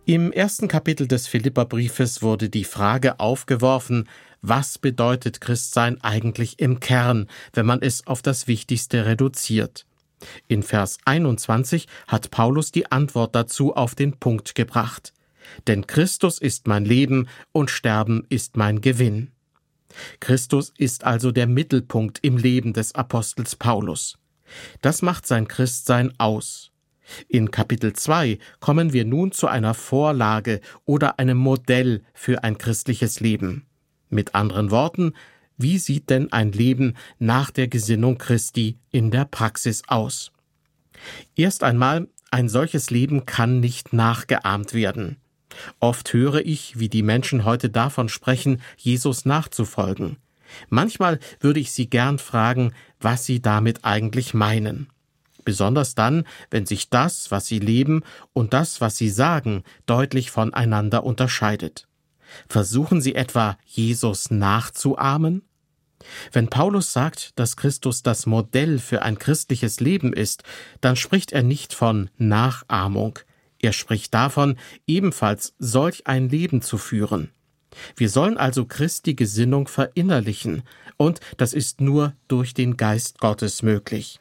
Im ersten Kapitel des Philipperbriefes wurde die Frage aufgeworfen, was bedeutet Christsein eigentlich im Kern, wenn man es auf das Wichtigste reduziert? In Vers 21 hat Paulus die Antwort dazu auf den Punkt gebracht. Denn Christus ist mein Leben und Sterben ist mein Gewinn. Christus ist also der Mittelpunkt im Leben des Apostels Paulus. Das macht sein Christsein aus. In Kapitel 2 kommen wir nun zu einer Vorlage oder einem Modell für ein christliches Leben. Mit anderen Worten, wie sieht denn ein Leben nach der Gesinnung Christi in der Praxis aus? Erst einmal, ein solches Leben kann nicht nachgeahmt werden. Oft höre ich, wie die Menschen heute davon sprechen, Jesus nachzufolgen. Manchmal würde ich sie gern fragen, was sie damit eigentlich meinen. Besonders dann, wenn sich das, was sie leben, und das, was sie sagen, deutlich voneinander unterscheidet. Versuchen sie etwa, Jesus nachzuahmen? Wenn Paulus sagt, dass Christus das Modell für ein christliches Leben ist, dann spricht er nicht von Nachahmung. Er spricht davon, ebenfalls solch ein Leben zu führen. Wir sollen also Christi Gesinnung verinnerlichen, und das ist nur durch den Geist Gottes möglich.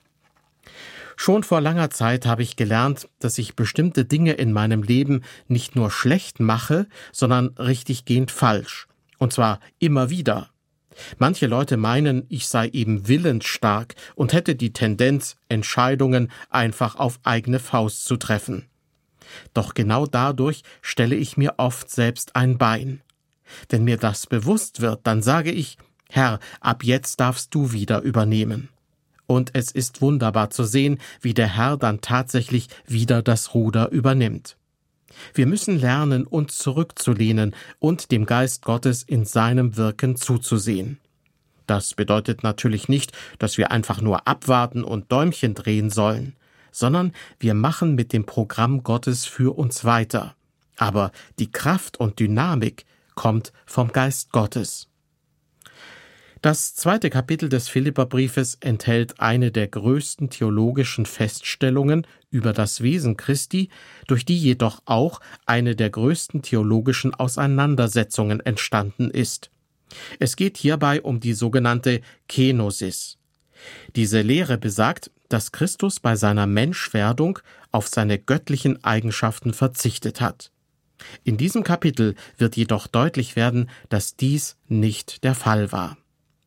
Schon vor langer Zeit habe ich gelernt, dass ich bestimmte Dinge in meinem Leben nicht nur schlecht mache, sondern richtiggehend falsch. Und zwar immer wieder. Manche Leute meinen, ich sei eben willensstark und hätte die Tendenz, Entscheidungen einfach auf eigene Faust zu treffen. Doch genau dadurch stelle ich mir oft selbst ein Bein. Wenn mir das bewusst wird, dann sage ich, Herr, ab jetzt darfst du wieder übernehmen. Und es ist wunderbar zu sehen, wie der Herr dann tatsächlich wieder das Ruder übernimmt. Wir müssen lernen, uns zurückzulehnen und dem Geist Gottes in seinem Wirken zuzusehen. Das bedeutet natürlich nicht, dass wir einfach nur abwarten und Däumchen drehen sollen, sondern wir machen mit dem Programm Gottes für uns weiter. Aber die Kraft und Dynamik kommt vom Geist Gottes. Das zweite Kapitel des Philipperbriefes enthält eine der größten theologischen Feststellungen über das Wesen Christi, durch die jedoch auch eine der größten theologischen Auseinandersetzungen entstanden ist. Es geht hierbei um die sogenannte Kenosis. Diese Lehre besagt, dass Christus bei seiner Menschwerdung auf seine göttlichen Eigenschaften verzichtet hat. In diesem Kapitel wird jedoch deutlich werden, dass dies nicht der Fall war.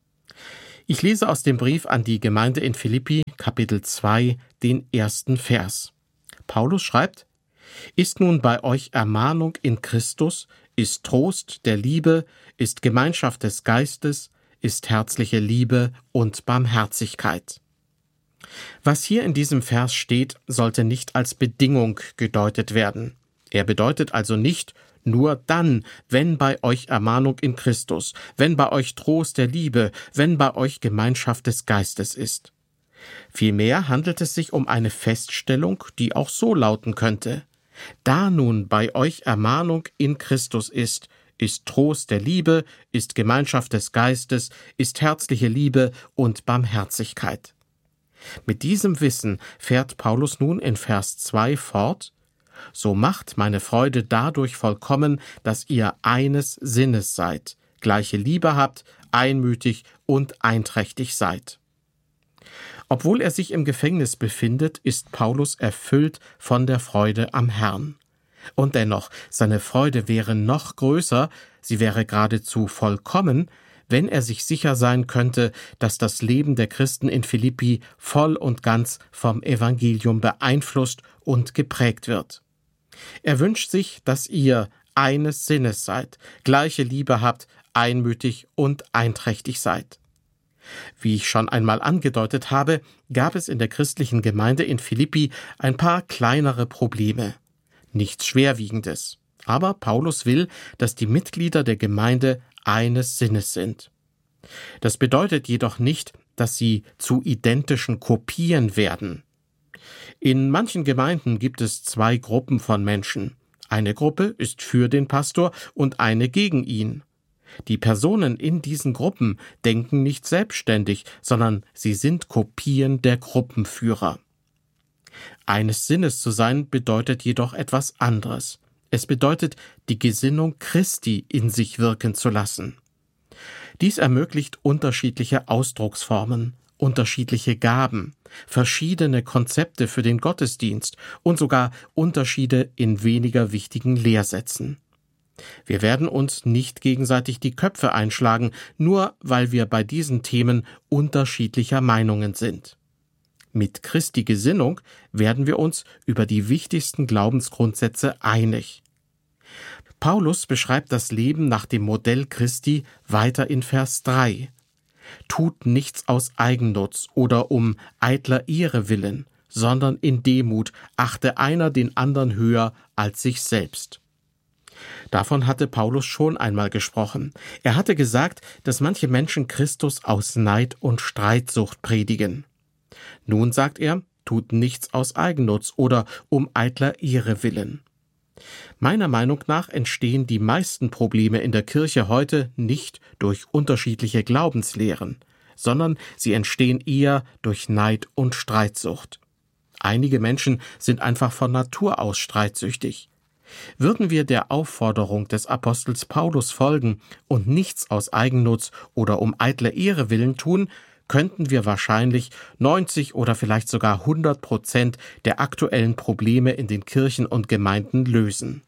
Ich lese aus dem Brief an die Gemeinde in Philippi, Kapitel 2, den ersten Vers. Paulus schreibt: Ist nun bei euch Ermahnung in Christus, ist Trost der Liebe, ist Gemeinschaft des Geistes, ist herzliche Liebe und Barmherzigkeit. Was hier in diesem Vers steht, sollte nicht als Bedingung gedeutet werden. Er bedeutet also nicht, nur dann, wenn bei euch Ermahnung in Christus, wenn bei euch Trost der Liebe, wenn bei euch Gemeinschaft des Geistes ist. Vielmehr handelt es sich um eine Feststellung, die auch so lauten könnte: Da nun bei euch Ermahnung in Christus ist Trost der Liebe, ist Gemeinschaft des Geistes, ist herzliche Liebe und Barmherzigkeit. Mit diesem Wissen fährt Paulus nun in Vers 2 fort: So macht meine Freude dadurch vollkommen, dass ihr eines Sinnes seid, gleiche Liebe habt, einmütig und einträchtig seid. Obwohl er sich im Gefängnis befindet, ist Paulus erfüllt von der Freude am Herrn. Und dennoch, seine Freude wäre noch größer, sie wäre geradezu vollkommen, wenn er sich sicher sein könnte, dass das Leben der Christen in Philippi voll und ganz vom Evangelium beeinflusst und geprägt wird. Er wünscht sich, dass ihr eines Sinnes seid, gleiche Liebe habt, einmütig und einträchtig seid. Wie ich schon einmal angedeutet habe, gab es in der christlichen Gemeinde in Philippi ein paar kleinere Probleme. Nichts Schwerwiegendes. Aber Paulus will, dass die Mitglieder der Gemeinde eines Sinnes sind. Das bedeutet jedoch nicht, dass sie zu identischen Kopien werden. In manchen Gemeinden gibt es zwei Gruppen von Menschen. Eine Gruppe ist für den Pastor und eine gegen ihn. Die Personen in diesen Gruppen denken nicht selbstständig, sondern sie sind Kopien der Gruppenführer. Eines Sinnes zu sein bedeutet jedoch etwas anderes. Es bedeutet, die Gesinnung Christi in sich wirken zu lassen. Dies ermöglicht unterschiedliche Ausdrucksformen, unterschiedliche Gaben, verschiedene Konzepte für den Gottesdienst und sogar Unterschiede in weniger wichtigen Lehrsätzen. Wir werden uns nicht gegenseitig die Köpfe einschlagen, nur weil wir bei diesen Themen unterschiedlicher Meinungen sind. Mit Christi Gesinnung werden wir uns über die wichtigsten Glaubensgrundsätze einig. Paulus beschreibt das Leben nach dem Modell Christi weiter in Vers 3. Tut nichts aus Eigennutz oder um eitler Ehre willen, sondern in Demut achte einer den anderen höher als sich selbst. Davon hatte Paulus schon einmal gesprochen. Er hatte gesagt, dass manche Menschen Christus aus Neid und Streitsucht predigen. Nun sagt er, tut nichts aus Eigennutz oder um eitler Ehre willen. Meiner Meinung nach entstehen die meisten Probleme in der Kirche heute nicht durch unterschiedliche Glaubenslehren, sondern sie entstehen eher durch Neid und Streitsucht. Einige Menschen sind einfach von Natur aus streitsüchtig. Würden wir der Aufforderung des Apostels Paulus folgen und nichts aus Eigennutz oder um eitler Ehre willen tun, könnten wir wahrscheinlich 90 oder vielleicht sogar 100% der aktuellen Probleme in den Kirchen und Gemeinden lösen.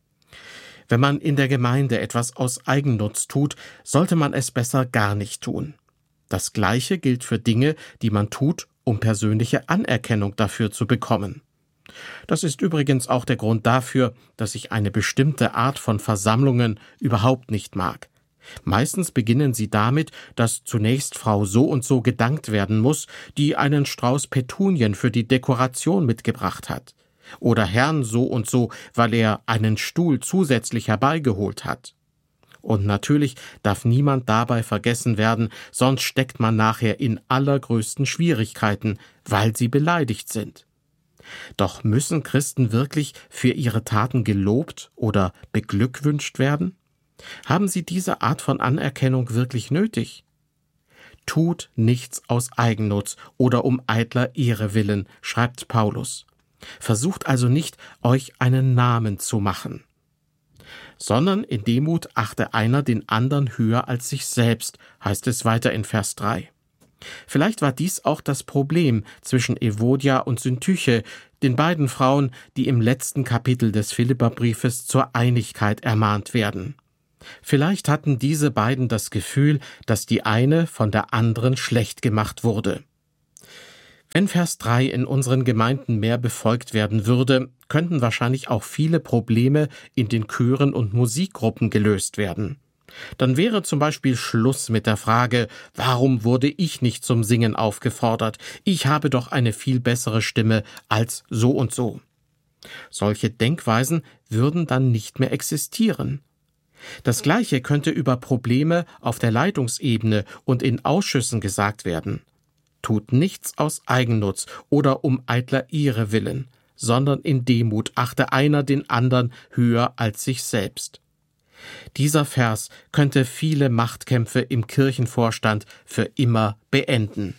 Wenn man in der Gemeinde etwas aus Eigennutz tut, sollte man es besser gar nicht tun. Das Gleiche gilt für Dinge, die man tut, um persönliche Anerkennung dafür zu bekommen. Das ist übrigens auch der Grund dafür, dass ich eine bestimmte Art von Versammlungen überhaupt nicht mag. Meistens beginnen sie damit, dass zunächst Frau so und so gedankt werden muss, die einen Strauß Petunien für die Dekoration mitgebracht hat. Oder Herrn so und so, weil er einen Stuhl zusätzlich herbeigeholt hat. Und natürlich darf niemand dabei vergessen werden, sonst steckt man nachher in allergrößten Schwierigkeiten, weil sie beleidigt sind. Doch müssen Christen wirklich für ihre Taten gelobt oder beglückwünscht werden? Haben sie diese Art von Anerkennung wirklich nötig? Tut nichts aus Eigennutz oder um eitler Ehre willen, schreibt Paulus. Versucht also nicht, euch einen Namen zu machen, sondern in Demut achte einer den anderen höher als sich selbst, heißt es weiter in Vers 3. Vielleicht war dies auch das Problem zwischen Evodia und Syntyche, den beiden Frauen, die im letzten Kapitel des Philipperbriefes zur Einigkeit ermahnt werden. Vielleicht hatten diese beiden das Gefühl, dass die eine von der anderen schlecht gemacht wurde. Wenn Vers 3 in unseren Gemeinden mehr befolgt werden würde, könnten wahrscheinlich auch viele Probleme in den Chören und Musikgruppen gelöst werden. Dann wäre zum Beispiel Schluss mit der Frage, warum wurde ich nicht zum Singen aufgefordert? Ich habe doch eine viel bessere Stimme als so und so. Solche Denkweisen würden dann nicht mehr existieren. Das Gleiche könnte über Probleme auf der Leitungsebene und in Ausschüssen gesagt werden. Tut nichts aus Eigennutz oder um eitler Ehre willen, sondern in Demut achte einer den anderen höher als sich selbst. Dieser Vers könnte viele Machtkämpfe im Kirchenvorstand für immer beenden.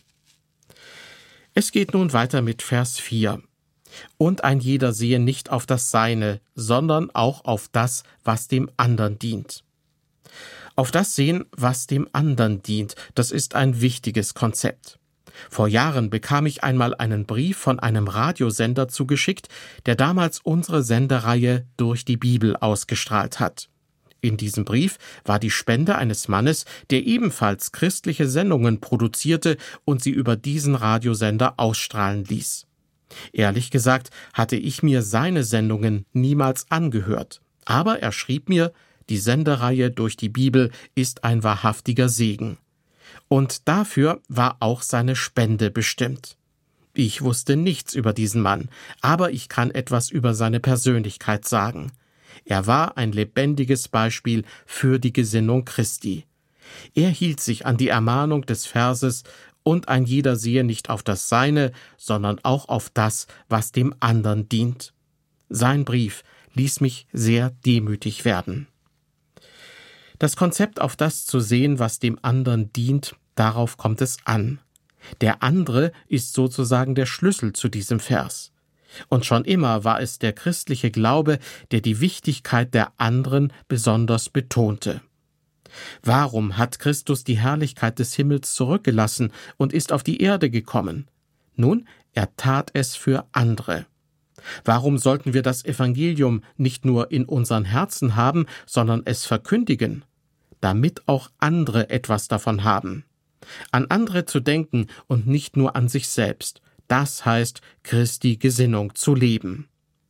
Es geht nun weiter mit Vers 4. Und ein jeder sehe nicht auf das Seine, sondern auch auf das, was dem anderen dient. Auf das sehen, was dem anderen dient, das ist ein wichtiges Konzept. Vor Jahren bekam ich einmal einen Brief von einem Radiosender zugeschickt, der damals unsere Sendereihe Durch die Bibel ausgestrahlt hat. In diesem Brief war die Spende eines Mannes, der ebenfalls christliche Sendungen produzierte und sie über diesen Radiosender ausstrahlen ließ. Ehrlich gesagt hatte ich mir seine Sendungen niemals angehört, aber er schrieb mir, die Sendereihe Durch die Bibel ist ein wahrhaftiger Segen. Und dafür war auch seine Spende bestimmt. Ich wusste nichts über diesen Mann, aber ich kann etwas über seine Persönlichkeit sagen. Er war ein lebendiges Beispiel für die Gesinnung Christi. Er hielt sich an die Ermahnung des Verses, und ein jeder sehe nicht auf das Seine, sondern auch auf das, was dem anderen dient. Sein Brief ließ mich sehr demütig werden. Das Konzept, auf das zu sehen, was dem anderen dient, darauf kommt es an. Der andere ist sozusagen der Schlüssel zu diesem Vers. Und schon immer war es der christliche Glaube, der die Wichtigkeit der anderen besonders betonte. Warum hat Christus die Herrlichkeit des Himmels zurückgelassen und ist auf die Erde gekommen? Nun, er tat es für andere. Warum sollten wir das Evangelium nicht nur in unseren Herzen haben, sondern es verkündigen? Damit auch andere etwas davon haben. An andere zu denken und nicht nur an sich selbst, das heißt, Christi Gesinnung zu leben.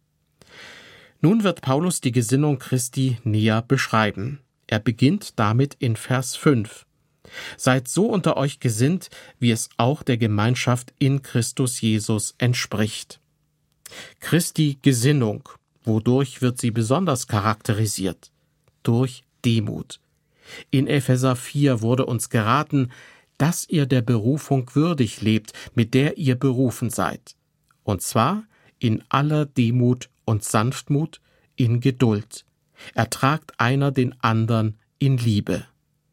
Nun wird Paulus die Gesinnung Christi näher beschreiben. Er beginnt damit in Vers 5. Seid so unter euch gesinnt, wie es auch der Gemeinschaft in Christus Jesus entspricht. Christi Gesinnung, wodurch wird sie besonders charakterisiert? Durch Demut. In Epheser 4 wurde uns geraten, dass ihr der Berufung würdig lebt, mit der ihr berufen seid. Und zwar in aller Demut und Sanftmut, in Geduld. Ertragt einer den anderen in Liebe.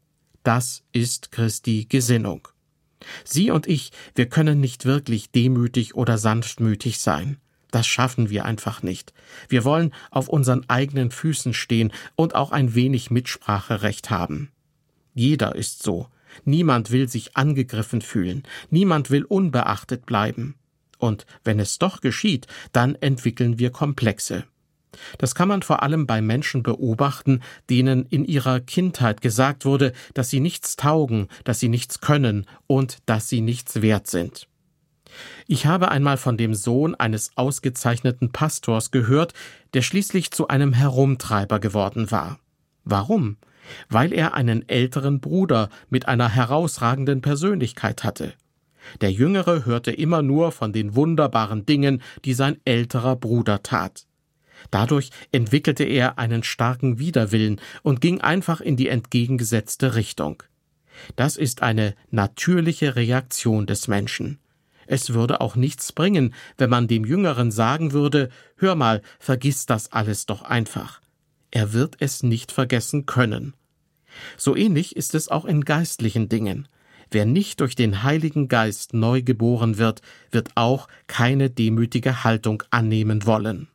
Das ist Christi Gesinnung. Sie und ich, wir können nicht wirklich demütig oder sanftmütig sein. Das schaffen wir einfach nicht. Wir wollen auf unseren eigenen Füßen stehen und auch ein wenig Mitspracherecht haben. Jeder ist so. Niemand will sich angegriffen fühlen. Niemand will unbeachtet bleiben. Und wenn es doch geschieht, dann entwickeln wir Komplexe. Das kann man vor allem bei Menschen beobachten, denen in ihrer Kindheit gesagt wurde, dass sie nichts taugen, dass sie nichts können und dass sie nichts wert sind. Ich habe einmal von dem Sohn eines ausgezeichneten Pastors gehört, der schließlich zu einem Herumtreiber geworden war. Warum? Weil er einen älteren Bruder mit einer herausragenden Persönlichkeit hatte. Der Jüngere hörte immer nur von den wunderbaren Dingen, die sein älterer Bruder tat. Dadurch entwickelte er einen starken Widerwillen und ging einfach in die entgegengesetzte Richtung. Das ist eine natürliche Reaktion des Menschen. Es würde auch nichts bringen, wenn man dem Jüngeren sagen würde, hör mal, vergiss das alles doch einfach. Er wird es nicht vergessen können. So ähnlich ist es auch in geistlichen Dingen. Wer nicht durch den Heiligen Geist neu geboren wird, wird auch keine demütige Haltung annehmen wollen.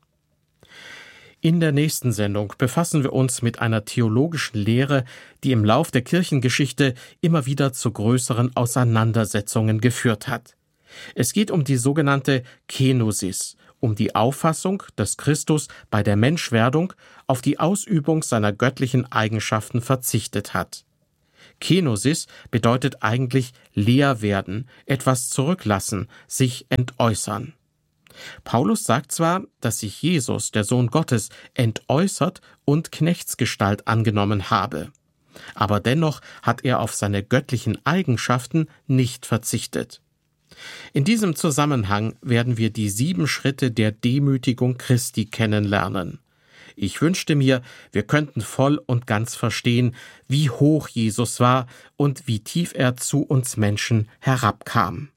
In der nächsten Sendung befassen wir uns mit einer theologischen Lehre, die im Lauf der Kirchengeschichte immer wieder zu größeren Auseinandersetzungen geführt hat. Es geht um die sogenannte Kenosis, um die Auffassung, dass Christus bei der Menschwerdung auf die Ausübung seiner göttlichen Eigenschaften verzichtet hat. Kenosis bedeutet eigentlich leer werden, etwas zurücklassen, sich entäußern. Paulus sagt zwar, dass sich Jesus, der Sohn Gottes, entäußert und Knechtsgestalt angenommen habe. Aber dennoch hat er auf seine göttlichen Eigenschaften nicht verzichtet. In diesem Zusammenhang werden wir die 7 Schritte der Demütigung Christi kennenlernen. Ich wünschte mir, wir könnten voll und ganz verstehen, wie hoch Jesus war und wie tief er zu uns Menschen herabkam.